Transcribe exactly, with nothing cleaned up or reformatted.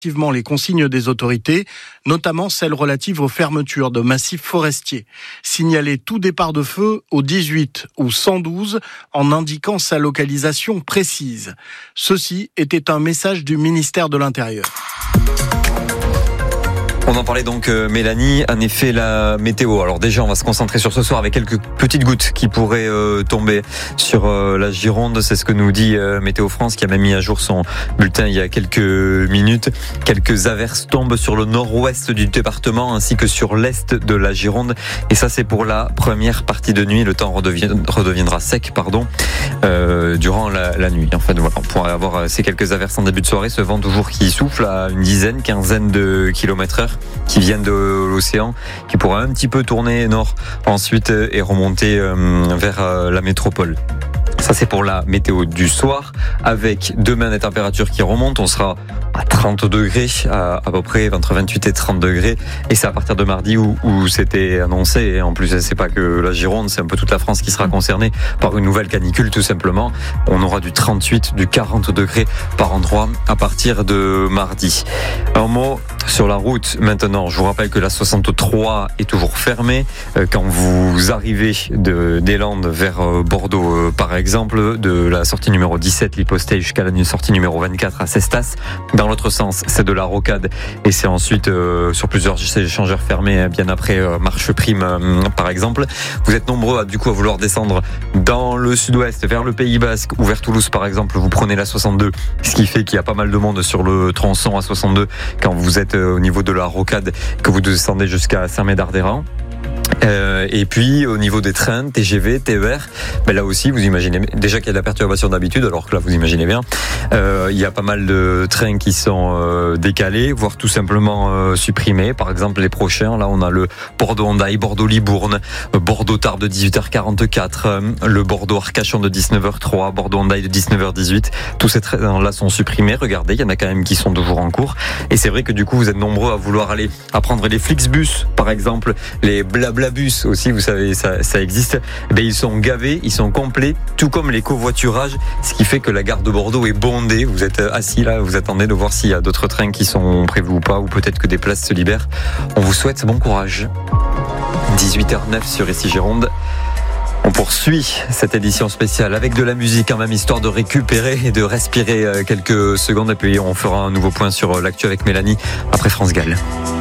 Effectivement, les consignes des autorités, notamment celles relatives aux fermetures de massifs forestiers. Signaler tout départ de feu au dix-huit ou cent douze en indiquant sa localisation précise. Ceci était un message du ministère de l'Intérieur. On en parlait donc, euh, Mélanie. En effet, la météo. Alors déjà, on va se concentrer sur ce soir avec quelques petites gouttes qui pourraient euh, tomber sur euh, la Gironde. C'est ce que nous dit euh, Météo France, qui a même mis à jour son bulletin il y a quelques minutes. Quelques averses tombent sur le nord-ouest du département ainsi que sur l'est de la Gironde. Et ça, c'est pour la première partie de nuit. Le temps redevient, redeviendra sec, pardon, euh, durant la, la nuit. En fait, voilà, on pourrait avoir ces quelques averses en début de soirée. Ce vent toujours qui souffle à une dizaine, quinzaine de kilomètres heure, qui viennent de l'océan, qui pourra un petit peu tourner nord ensuite et remonter vers la métropole. Ça, c'est pour la météo du soir, avec demain des températures qui remontent. On sera à trente degrés, à, à peu près entre vingt-huit et trente degrés. Et c'est à partir de mardi où, où c'était annoncé. Et en plus, c'est pas que la Gironde, c'est un peu toute la France qui sera concernée par une nouvelle canicule, tout simplement. On aura du trente-huit, du quarante degrés par endroit à partir de mardi. Un mot sur la route maintenant. Je vous rappelle que la soixante-trois est toujours fermée. Quand vous arrivez de, des Landes vers Bordeaux, par exemple, de la sortie numéro dix-sept, l'hypostage, jusqu'à la sortie numéro vingt-quatre à Cestas. Dans l'autre sens, c'est de la rocade et c'est ensuite euh, sur plusieurs échangeurs fermés, bien après euh, Marche Prime, euh, par exemple. Vous êtes nombreux à, du coup, à vouloir descendre dans le sud-ouest, vers le Pays Basque ou vers Toulouse, par exemple. Vous prenez la soixante-deux, ce qui fait qu'il y a pas mal de monde sur le tronçon à soixante-deux quand vous êtes euh, au niveau de la rocade, que vous descendez jusqu'à Saint-Médard-des-Rangs. Euh, et puis au niveau des trains, T G V, T E R, ben là aussi vous imaginez déjà qu'il y a de la perturbation d'habitude, alors que là vous imaginez bien, euh, il y a pas mal de trains qui sont euh, décalés, voire tout simplement euh, supprimés. Par exemple les prochains, là on a le Bordeaux-Hendaye, Bordeaux-Libourne, Bordeaux-Tarbes de dix-huit heures quarante-quatre, euh, le Bordeaux-Arcachon de dix-neuf heures trois, Bordeaux-Hendaye de dix-neuf heures dix-huit. Tous ces trains là sont supprimés. Regardez, il y en a quand même qui sont toujours en cours. Et c'est vrai que du coup vous êtes nombreux à vouloir aller à prendre les Flixbus, par exemple, les Blabla bus aussi, vous savez, ça, ça existe. Ben, ils sont gavés, ils sont complets, tout comme les covoiturages, ce qui fait que la gare de Bordeaux est bondée. Vous êtes assis là, vous attendez de voir s'il y a d'autres trains qui sont prévus ou pas, ou peut-être que des places se libèrent. On vous souhaite bon courage. dix-huit heures neuf sur Ici Gironde. On poursuit cette édition spéciale avec de la musique quand même, histoire de récupérer et de respirer quelques secondes, et puis on fera un nouveau point sur l'actu avec Mélanie après France Gall.